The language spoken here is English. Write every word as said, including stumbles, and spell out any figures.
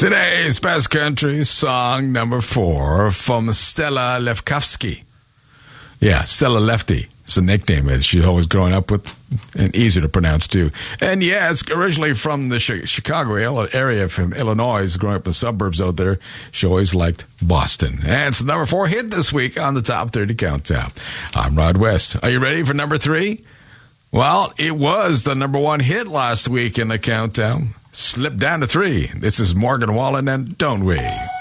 Today's best country song number four from Stella Lefkowski. Yeah, Stella Lefty. It's a nickname that she's always growing up with, and easy to pronounce too. And yeah, it's originally from the Chicago area, from Illinois. Growing up in the suburbs out there, she always liked Boston. And it's the number four hit this week on the Top thirty Countdown. I'm Rod West. Are you ready for number three? Well, it was the number one hit last week in the countdown. Slipped down to three. This is Morgan Wallen and Don't We?